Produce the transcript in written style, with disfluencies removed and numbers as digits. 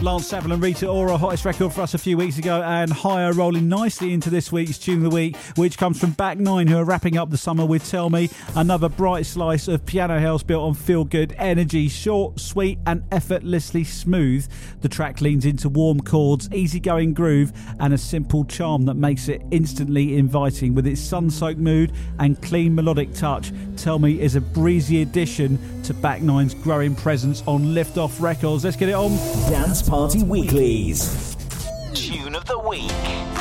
Lance Saville and Rita Ora, hottest record for us a few weeks ago, and Higher rolling nicely into this week's Tune of the Week, which comes from Back Nine, who are wrapping up the summer with Tell Me, another bright slice of piano house built on feel-good energy, short, sweet and effortlessly smooth. The track leans into warm chords, easygoing groove and a simple charm that makes it instantly inviting. With its sun-soaked mood and clean melodic touch, Tell Me is a breezy addition to Back Nine's growing presence on Lift Off Records. Let's get it on. Dance Party Weeklies. Tune of the Week.